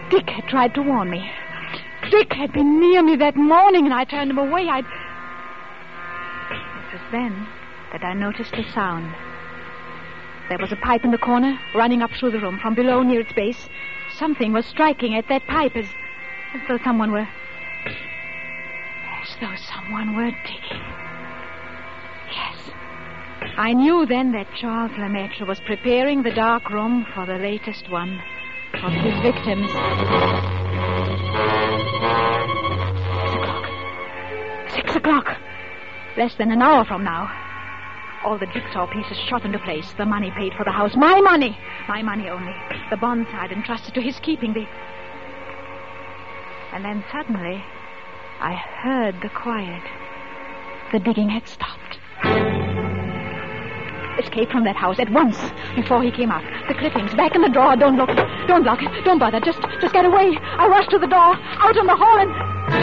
Dick had tried to warn me. Dick had been near me that morning, and I turned him away. It was then that I noticed a sound. There was a pipe in the corner, running up through the room. From below, near its base, something was striking at that pipe as though someone were... digging. Yes. I knew then that Charles Lemaitre was preparing the dark room for the latest one of his victims. 6 o'clock. Less than an hour from now. All the jigsaw pieces shot into place. The money paid for the house. My money. My money only. The bonds I'd entrusted to his keeping. And then suddenly, I heard the quiet. The digging had stopped. Escape from that house at once, before he came out. The clippings, back in the drawer. Don't look. Don't lock it. Don't bother. Just get away. I rushed to the door, out in the hall, and...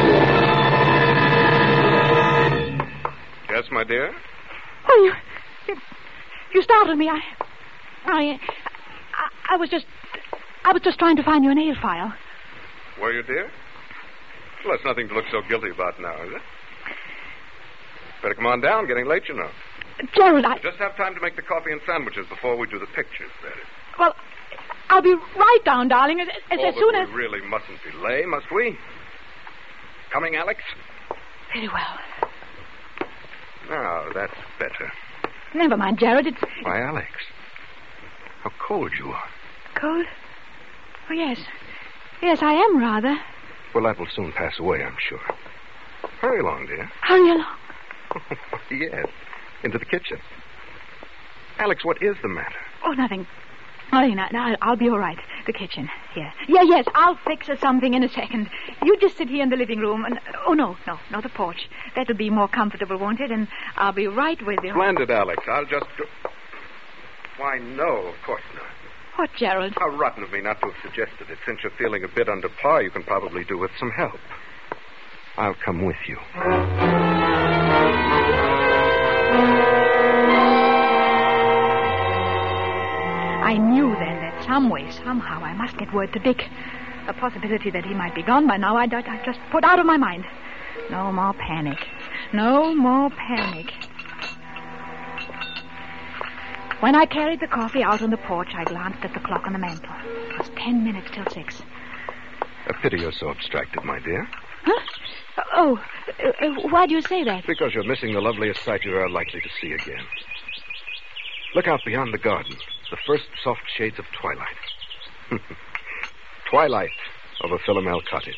Yes, my dear? Oh, you startled me. I was just trying to find your nail file. Were you, dear? Well, that's nothing to look so guilty about now, is it? Better come on down. Getting late, you know. Gerald, Just have time to make the coffee and sandwiches before we do the pictures, that is. Well, I'll be right down, darling, as soon as... we really mustn't delay, must we? Coming, Alex? Very well. Now, that's better. Never mind, Gerald, it's... Why, Alex, how cold you are. Cold? Oh, yes. Yes, I am rather. Well, that will soon pass away, I'm sure. Hurry along, dear. Hurry along? Yes, into the kitchen. Alex, what is the matter? Oh, nothing. Nothing. No, I'll be all right. The kitchen. Here. Yes, I'll fix us something in a second. You just sit here in the living room and... Oh, no, the porch. That'll be more comfortable, won't it? And I'll be right with you. Splendid, Alex. I'll just... Why, no, of course not. What, Gerald? How rotten of me not to have suggested it. Since you're feeling a bit under par, you can probably do with some help. I'll come with you. I knew then that some way, somehow, I must get word to Dick. A possibility that he might be gone by now, I just put out of my mind. No more panic. No more panic. When I carried the coffee out on the porch, I glanced at the clock on the mantel. It was 10 minutes till 6. A pity you're so abstracted, my dear. Huh? Oh, why do you say that? Because you're missing the loveliest sight you're likely to see again. Look out beyond the garden. The first soft shades of twilight. Twilight over Philomel Cottage.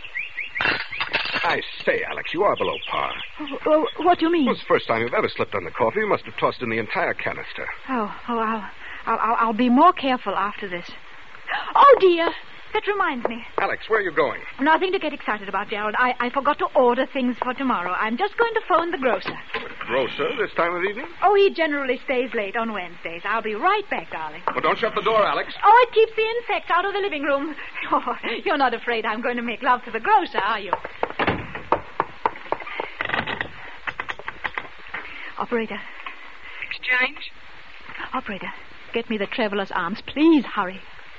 I say, Alex, you are below par. Oh, what do you mean? Well, it's the first time you've ever slipped on the coffee. You must have tossed in the entire canister. I'll be more careful after this. Oh, dear. That reminds me. Alex, where are you going? Nothing to get excited about, Gerald. I forgot to order things for tomorrow. I'm just going to phone the grocer. Grocer this time of evening? Oh, he generally stays late on Wednesdays. I'll be right back, darling. Well, don't shut the door, Alex. Oh, it keeps the insects out of the living room. Oh, you're not afraid I'm going to make love to the grocer, are you? Operator. Exchange? Operator, get me the Traveler's Arms. Please hurry.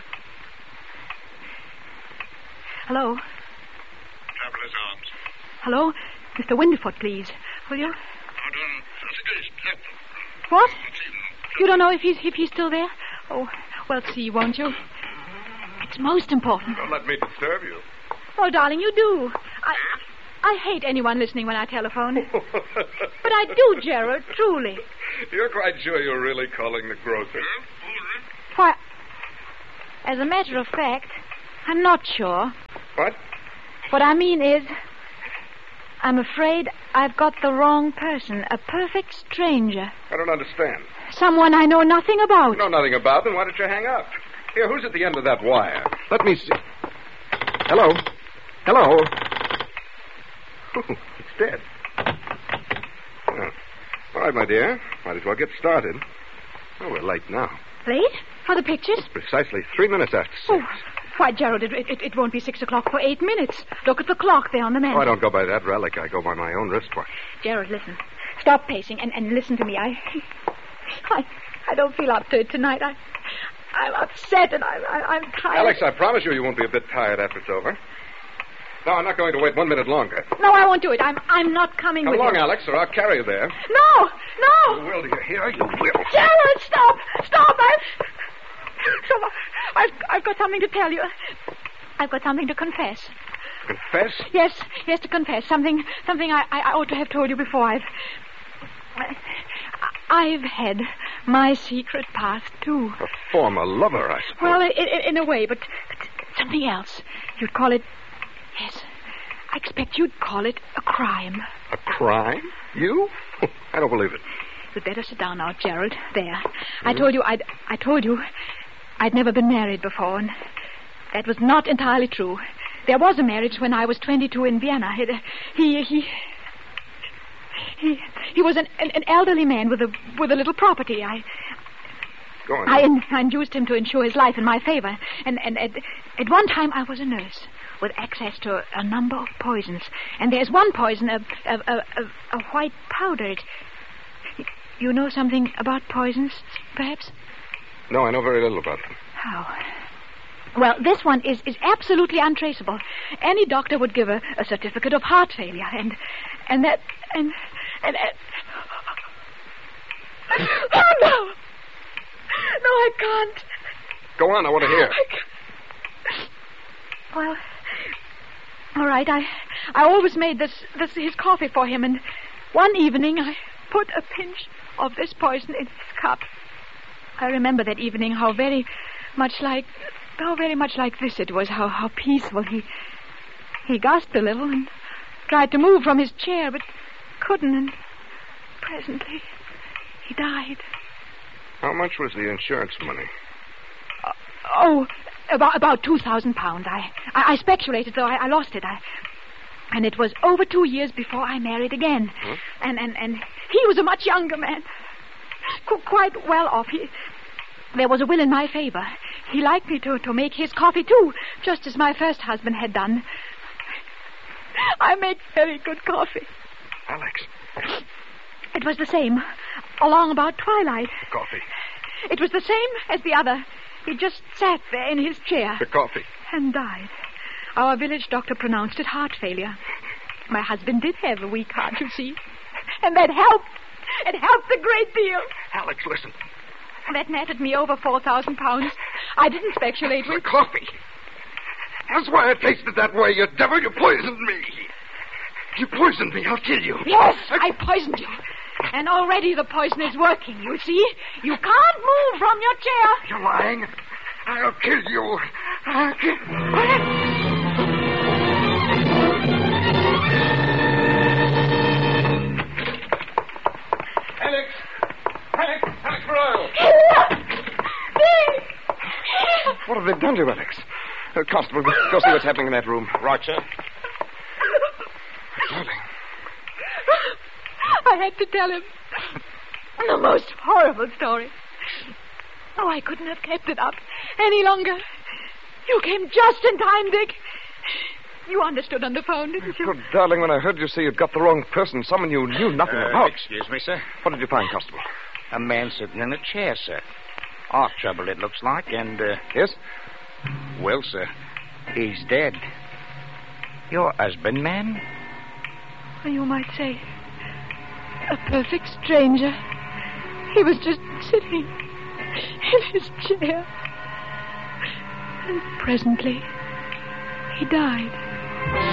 Hello? Traveler's Arms. Hello? Mr. Windyfoot, please. Will you? Hold on. What? You don't know if he's still there? Oh, well, see, won't you? It's most important. Don't let me disturb you. Oh, darling, you do. I hate anyone listening when I telephone. But I do, Gerald, truly. You're quite sure you're really calling the grocer? Why, as a matter of fact, I'm not sure. What? What I mean is, I'm afraid I've got the wrong person. A perfect stranger. I don't understand. Someone I know nothing about. You know nothing about, then why don't you hang up? Here, who's at the end of that wire? Let me see. Hello? Hello? It's dead. Oh. All right, my dear. Might as well get started. Oh, we're late now. Late? For the pictures? Precisely 3 minutes after 6. Oh, why, Gerald, it won't be 6 o'clock for 8 minutes. Look at the clock there on the mantel. Oh, I don't go by that relic. I go by my own wristwatch. Gerald, listen. Stop pacing and listen to me. I don't feel up to it tonight. I'm upset and I'm tired. Alex, I promise you won't be a bit tired after it's over. No, I'm not going to wait 1 minute longer. No, I won't do it. I'm not coming Come with along, you. Alex, or I'll carry you there. No! You will, do you hear? You will. Gerald, stop! Stop! I've got something to tell you. I've got something to confess. Confess? Yes, to confess. Something I ought to have told you before. I've had my secret past, too. A former lover, I suppose. Well, in a way, but something else. You'd call it... Yes, I expect you'd call it a crime. A crime? You? I don't believe it. You'd better sit down now, Gerald. There. I told you I'd never been married before, and that was not entirely true. There was a marriage when I was 22 in Vienna. He was an elderly man with a little property. Go on. I induced him to insure his life in my favor. And at one time I was a nurse with access to a number of poisons. And there's one poison, a white powder. You know something about poisons, perhaps? No, I know very little about them. How? Well, this one is absolutely untraceable. Any doctor would give a certificate of heart failure, and oh, no! No, I can't. Go on, I want to hear. Well, all right, I always made this his coffee for him, and one evening I put a pinch of this poison in his cup. I remember that evening how very much like this it was, how peaceful. He gasped a little and tried to move from his chair, but couldn't, and presently he died. How much was the insurance money? About £2,000. I speculated, though I lost it. And it was over 2 years before I married again. Huh? And he was a much younger man. Quite well off. There was a will in my favor. He liked me to make his coffee, too, just as my first husband had done. I make very good coffee. Alex. It was the same, along about twilight. The coffee. It was the same as the other. He just sat there in his chair. The coffee. And died. Our village doctor pronounced it heart failure. My husband did have a weak heart, you see. And that helped. It helped a great deal. Alex, listen. That netted me over £4,000. I didn't speculate with... The coffee. That's why I tasted that way, you devil. You poisoned me. You poisoned me. I'll kill you. Yes, I poisoned you. And already the poison is working, you see. You can't move from your chair. You're lying. I'll kill you. Alex! Alex Royal! What have they done to you, Alex? Constable, go see what's happening in that room. Right, sir. Darling. I had to tell him the most horrible story. Oh, I couldn't have kept it up any longer. You came just in time, Dick. You understood on the phone, didn't you? Good darling, when I heard you say you'd got the wrong person, someone you knew nothing about. Excuse me, sir. What did you find, Constable? A man sitting in a chair, sir. Heart trouble, it looks like, and, Yes? well, sir, he's dead. Your husband, ma'am? You might say a perfect stranger. He was just sitting in his chair. And presently, he died.